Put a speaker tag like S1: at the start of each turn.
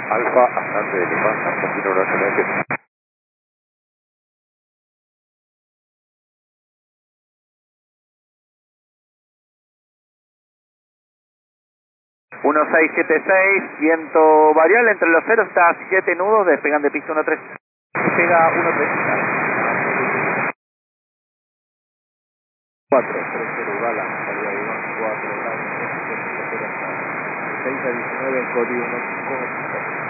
S1: Alfa, Atlante de Lima, Argentina Nacional.
S2: 1676, viento variable entre los ceros, está a 7 nudos, despegan de pista 13.
S1: Despega 13. 4, 3 Urala, salida de Iván, 4, Blanco, 6 a 19, código 1,